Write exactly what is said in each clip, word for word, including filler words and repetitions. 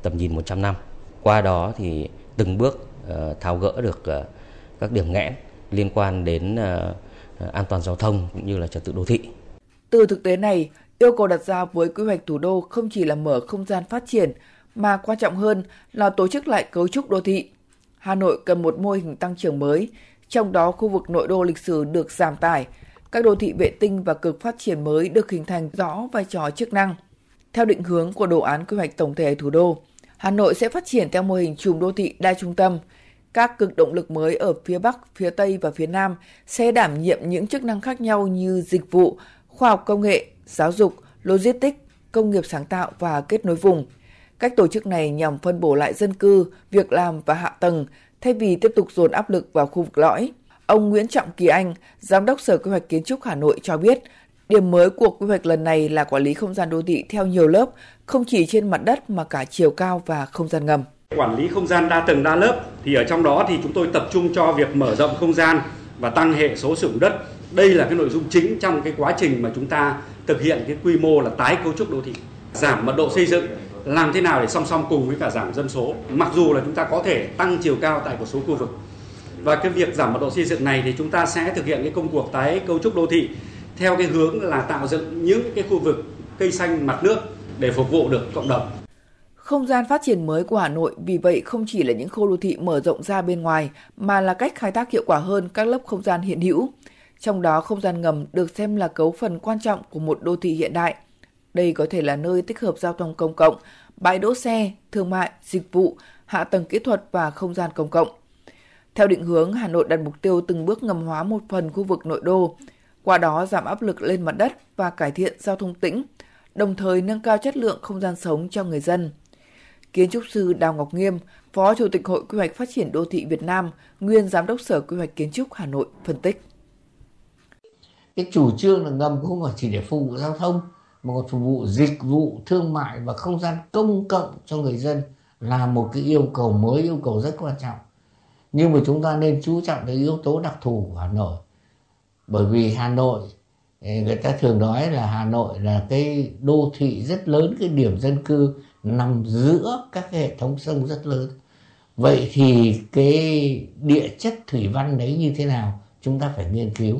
tầm nhìn một trăm năm. Qua đó thì từng bước tháo gỡ được các điểm nghẽn liên quan đến an toàn giao thông cũng như là trật tự đô thị. Từ thực tế này, yêu cầu đặt ra với quy hoạch thủ đô không chỉ là mở không gian phát triển, mà quan trọng hơn là tổ chức lại cấu trúc đô thị. Hà Nội cần một mô hình tăng trưởng mới, trong đó khu vực nội đô lịch sử được giảm tải, các đô thị vệ tinh và cực phát triển mới được hình thành rõ vai trò chức năng. Theo định hướng của đồ án quy hoạch tổng thể thủ đô, Hà Nội sẽ phát triển theo mô hình chùm đô thị đa trung tâm. Các cực động lực mới ở phía Bắc, phía Tây và phía Nam sẽ đảm nhiệm những chức năng khác nhau như dịch vụ, khoa học công nghệ, giáo dục, logistics, công nghiệp sáng tạo và kết nối vùng. Cách tổ chức này nhằm phân bổ lại dân cư, việc làm và hạ tầng thay vì tiếp tục dồn áp lực vào khu vực lõi. Ông Nguyễn Trọng Kỳ Anh, Giám đốc Sở Quy hoạch Kiến trúc Hà Nội cho biết, điểm mới của quy hoạch lần này là quản lý không gian đô thị theo nhiều lớp, không chỉ trên mặt đất mà cả chiều cao và không gian ngầm. Quản lý không gian đa tầng đa lớp thì ở trong đó thì chúng tôi tập trung cho việc mở rộng không gian và tăng hệ số sử dụng đất. Đây là cái nội dung chính trong cái quá trình mà chúng ta thực hiện cái quy mô là tái cấu trúc đô thị, giảm mật độ xây dựng, làm thế nào để song song cùng với cả giảm dân số. Mặc dù là chúng ta có thể tăng chiều cao tại một số khu vực. Và cái việc giảm mật độ xây dựng này thì chúng ta sẽ thực hiện cái công cuộc tái cấu trúc đô thị theo cái hướng là tạo dựng những cái khu vực cây xanh mặt nước để phục vụ được cộng đồng. Không gian phát triển mới của Hà Nội vì vậy không chỉ là những khu đô thị mở rộng ra bên ngoài mà là cách khai thác hiệu quả hơn các lớp không gian hiện hữu. Trong đó không gian ngầm được xem là cấu phần quan trọng của một đô thị hiện đại. Đây có thể là nơi tích hợp giao thông công cộng, bãi đỗ xe, thương mại, dịch vụ, hạ tầng kỹ thuật và không gian công cộng. Theo định hướng, Hà Nội đặt mục tiêu từng bước ngầm hóa một phần khu vực nội đô, qua đó giảm áp lực lên mặt đất và cải thiện giao thông tĩnh, đồng thời nâng cao chất lượng không gian sống cho người dân. Kiến trúc sư Đào Ngọc Nghiêm, Phó Chủ tịch Hội Quy hoạch Phát triển Đô thị Việt Nam, nguyên Giám đốc Sở Quy hoạch Kiến trúc Hà Nội phân tích. Cái chủ trương là ngầm không phải chỉ để phục vụ giao thông, mà còn phục vụ dịch vụ, thương mại và không gian công cộng cho người dân là một cái yêu cầu mới, yêu cầu rất quan trọng. Nhưng mà chúng ta nên chú trọng đến yếu tố đặc thù của Hà Nội. Bởi vì Hà Nội, người ta thường nói là Hà Nội là cái đô thị rất lớn, cái điểm dân cư nằm giữa các cái hệ thống sông rất lớn. Vậy thì cái địa chất thủy văn đấy như thế nào chúng ta phải nghiên cứu.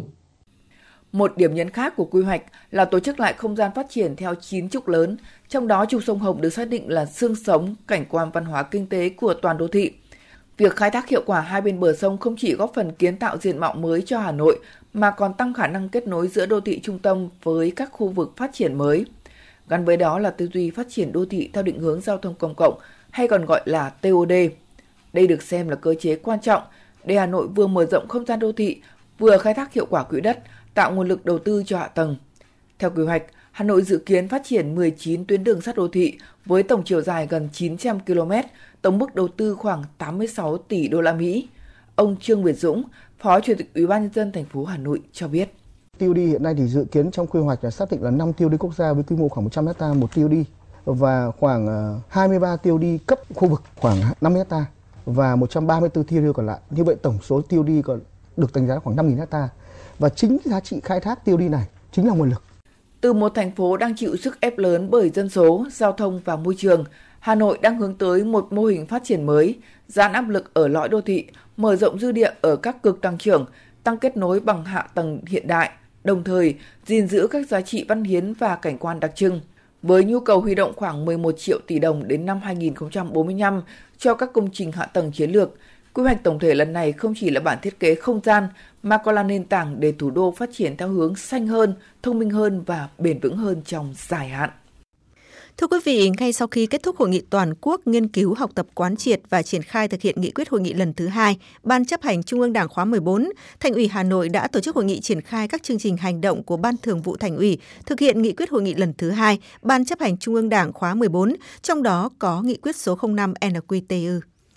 Một điểm nhấn khác của quy hoạch là tổ chức lại không gian phát triển theo chín trục lớn, trong đó trục sông Hồng được xác định là xương sống, cảnh quan văn hóa kinh tế của toàn đô thị. Việc khai thác hiệu quả hai bên bờ sông không chỉ góp phần kiến tạo diện mạo mới cho Hà Nội, mà còn tăng khả năng kết nối giữa đô thị trung tâm với các khu vực phát triển mới. Gắn với đó là tư duy phát triển đô thị theo định hướng giao thông công cộng, hay còn gọi là tê ô đê. Đây được xem là cơ chế quan trọng để Hà Nội vừa mở rộng không gian đô thị, vừa khai thác hiệu quả quỹ đất, tạo nguồn lực đầu tư cho hạ tầng. Theo quy hoạch, Hà Nội dự kiến phát triển mười chín tuyến đường sắt đô thị với tổng chiều dài gần chín trăm ki lô mét, tổng mức đầu tư khoảng tám mươi sáu tỷ đô la Mỹ. Ông Trương Việt Dũng, Phó Chủ tịch Ủy ban nhân dân thành phố Hà Nội cho biết. tê ô đê hiện nay thì dự kiến trong quy hoạch là xác định là năm tê ô đê quốc gia với quy mô khoảng một trăm héc ta một tê ô đê và khoảng hai mươi ba tê ô đê cấp khu vực khoảng năm héc ta và một trăm ba mươi tư tê ô đê còn lại. Như vậy tổng số tê ô đê còn được đánh giá khoảng năm nghìn héc ta. Và chính giá trị khai thác tê ô đê này chính là nguồn lực. Từ một thành phố đang chịu sức ép lớn bởi dân số, giao thông và môi trường, Hà Nội đang hướng tới một mô hình phát triển mới, giãn áp lực ở lõi đô thị, mở rộng dư địa ở các cực tăng trưởng, tăng kết nối bằng hạ tầng hiện đại, đồng thời gìn giữ các giá trị văn hiến và cảnh quan đặc trưng. Với nhu cầu huy động khoảng mười một triệu tỷ đồng đến năm hai nghìn không trăm bốn mươi lăm cho các công trình hạ tầng chiến lược, quy hoạch tổng thể lần này không chỉ là bản thiết kế không gian mà còn là nền tảng để thủ đô phát triển theo hướng xanh hơn, thông minh hơn và bền vững hơn trong dài hạn. Thưa quý vị, ngay sau khi kết thúc hội nghị toàn quốc nghiên cứu, học tập, quán triệt và triển khai thực hiện nghị quyết hội nghị lần thứ hai, Ban chấp hành Trung ương Đảng khóa mười bốn, Thành ủy Hà Nội đã tổ chức hội nghị triển khai các chương trình hành động của Ban Thường vụ Thành ủy thực hiện nghị quyết hội nghị lần thứ hai, Ban chấp hành Trung ương Đảng khóa mười bốn, trong đó có nghị quyết số không năm en quy tê ư.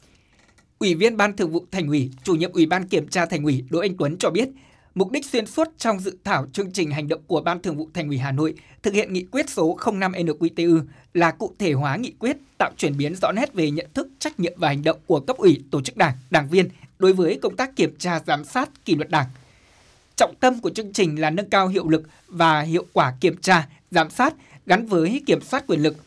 Ủy viên Ban Thường vụ Thành ủy, Chủ nhiệm Ủy ban Kiểm tra Thành ủy Đỗ Anh Tuấn cho biết, mục đích xuyên suốt trong dự thảo chương trình hành động của Ban Thường vụ Thành ủy Hà Nội thực hiện nghị quyết số không năm en quy tê ư là cụ thể hóa nghị quyết, tạo chuyển biến rõ nét về nhận thức, trách nhiệm và hành động của cấp ủy, tổ chức đảng, đảng viên đối với công tác kiểm tra, giám sát, kỷ luật đảng. Trọng tâm của chương trình là nâng cao hiệu lực và hiệu quả kiểm tra, giám sát gắn với kiểm soát quyền lực,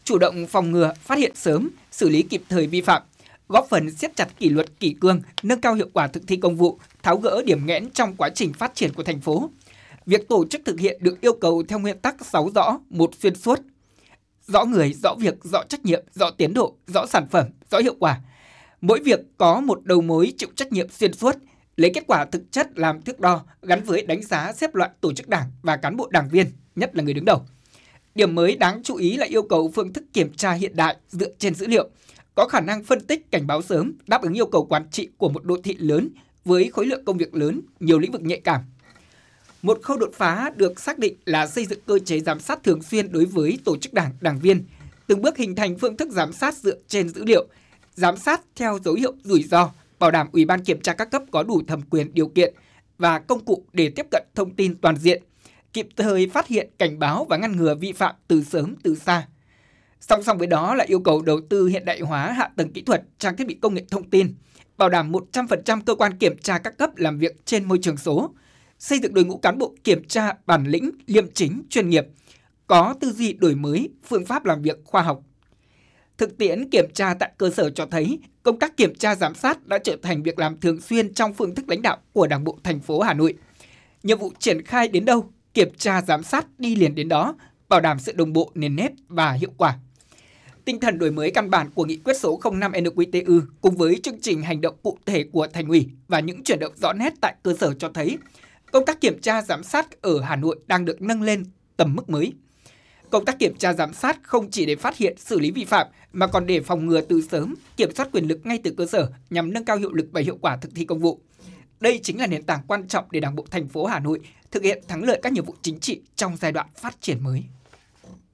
chủ động phòng ngừa, phát hiện sớm, xử lý kịp thời vi phạm, góp phần siết chặt kỷ luật kỷ cương, nâng cao hiệu quả thực thi công vụ, tháo gỡ điểm nghẽn trong quá trình phát triển của thành phố. Việc tổ chức thực hiện được yêu cầu theo nguyên tắc sáu rõ, một xuyên suốt. Rõ người, rõ việc, rõ trách nhiệm, rõ tiến độ, rõ sản phẩm, rõ hiệu quả. Mỗi việc có một đầu mối chịu trách nhiệm xuyên suốt, lấy kết quả thực chất làm thước đo, gắn với đánh giá xếp loại tổ chức đảng và cán bộ đảng viên, nhất là người đứng đầu. Điểm mới đáng chú ý là yêu cầu phương thức kiểm tra hiện đại dựa trên dữ liệu, có khả năng phân tích cảnh báo sớm, đáp ứng yêu cầu quản trị của một đô thị lớn với khối lượng công việc lớn, nhiều lĩnh vực nhạy cảm. Một khâu đột phá được xác định là xây dựng cơ chế giám sát thường xuyên đối với tổ chức đảng, đảng viên, từng bước hình thành phương thức giám sát dựa trên dữ liệu, giám sát theo dấu hiệu rủi ro, bảo đảm Ủy ban kiểm tra các cấp có đủ thẩm quyền, điều kiện và công cụ để tiếp cận thông tin toàn diện, kịp thời phát hiện, cảnh báo và ngăn ngừa vi phạm từ sớm từ xa. Song song với đó là yêu cầu đầu tư hiện đại hóa hạ tầng kỹ thuật, trang thiết bị công nghệ thông tin, bảo đảm một trăm phần trăm cơ quan kiểm tra các cấp làm việc trên môi trường số, xây dựng đội ngũ cán bộ kiểm tra bản lĩnh, liêm chính, chuyên nghiệp, có tư duy đổi mới, phương pháp làm việc khoa học. Thực tiễn kiểm tra tại cơ sở cho thấy công tác kiểm tra giám sát đã trở thành việc làm thường xuyên trong phương thức lãnh đạo của Đảng bộ thành phố Hà Nội. Nhiệm vụ triển khai đến đâu, kiểm tra giám sát đi liền đến đó, bảo đảm sự đồng bộ, nền nếp và hiệu quả. Tinh thần đổi mới căn bản của nghị quyết số không năm N Q T U cùng với chương trình hành động cụ thể của Thành ủy và những chuyển động rõ nét tại cơ sở cho thấy công tác kiểm tra giám sát ở Hà Nội đang được nâng lên tầm mức mới. Công tác kiểm tra giám sát không chỉ để phát hiện, xử lý vi phạm mà còn để phòng ngừa từ sớm, kiểm soát quyền lực ngay từ cơ sở nhằm nâng cao hiệu lực và hiệu quả thực thi công vụ. Đây chính là nền tảng quan trọng để Đảng bộ thành phố Hà Nội thực hiện thắng lợi các nhiệm vụ chính trị trong giai đoạn phát triển mới.